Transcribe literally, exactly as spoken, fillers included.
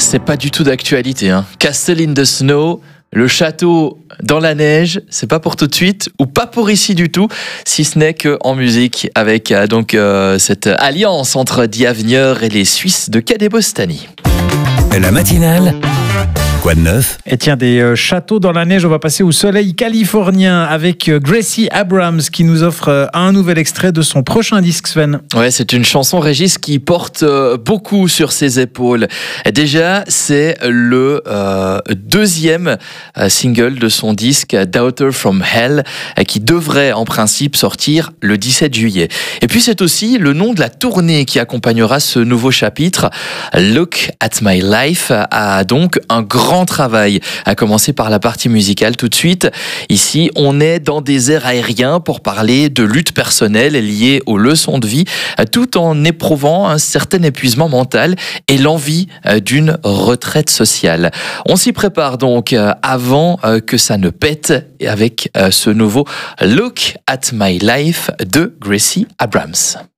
c'est pas du tout d'actualité. Hein. Castle in the Snow, le château dans la neige, c'est pas pour tout de suite ou pas pour ici du tout, si ce n'est qu'en musique avec euh, donc euh, cette alliance entre Diavenir et les Suisses de Cadet Bostani. La matinale, quoi de neuf? Et tiens, des euh, châteaux dans la neige, on va passer au soleil californien avec euh, Gracie Abrams qui nous offre euh, un nouvel extrait de son prochain disque, Sven. Ouais, c'est une chanson, Régis, qui porte euh, beaucoup sur ses épaules. Et déjà, c'est le euh, deuxième euh, single de son disque Daughter from Hell, euh, qui devrait en principe sortir le dix-sept juillet. Et puis c'est aussi le nom de la tournée qui accompagnera ce nouveau chapitre. Look at My Life a donc un grand travail, à commencer par la partie musicale tout de suite. Ici, on est dans des airs aériens pour parler de lutte personnelle liée aux leçons de vie, tout en éprouvant un certain épuisement mental et l'envie d'une retraite sociale. On s'y prépare donc avant que ça ne pète avec ce nouveau Look at My Life de Gracie Abrams.